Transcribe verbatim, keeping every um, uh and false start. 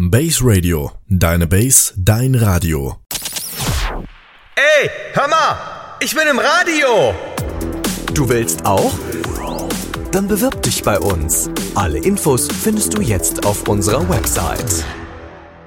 Base Radio, deine Base, dein Radio. Ey, hör mal, ich bin im Radio. Du willst auch? Dann bewirb dich bei uns. Alle Infos findest du jetzt auf unserer Website.